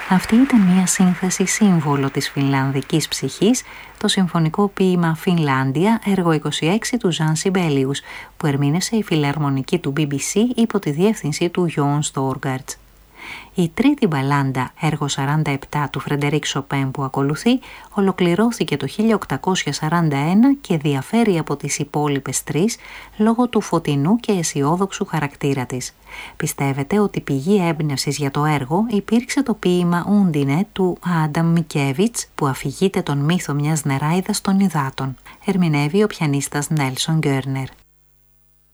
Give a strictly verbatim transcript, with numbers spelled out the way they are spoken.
Αυτή ήταν μια σύνθεση σύμβολο της φινλανδικής ψυχής, το συμφωνικό ποίημα «Φινλάντια», έργο είκοσι έξι του Ζαν Σιμπέλιους, που ερμήνευσε η φιλαρμονική του μπι μπι σι υπό τη διεύθυνση του Γιώαν Στόργαρτς. Η τρίτη μπαλάντα, έργο σαράντα επτά του Φρεντερίκ Σοπέν που ακολουθεί, ολοκληρώθηκε το χίλια οκτακόσια σαράντα ένα και διαφέρει από τις υπόλοιπες τρεις λόγω του φωτεινού και αισιόδοξου χαρακτήρα της. Πιστεύετε ότι πηγή έμπνευσης για το έργο υπήρξε το ποίημα «Ούντινε» του Άνταμ Μικέβιτς που αφηγείται τον μύθο μιας νεράιδας των υδάτων. Ερμηνεύει ο πιανίστας Νέλσον Γκέρνερ.